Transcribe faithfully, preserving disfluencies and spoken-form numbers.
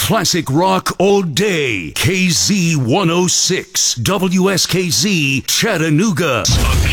Classic rock all day. K Z one oh six, W S K Z, Chattanooga.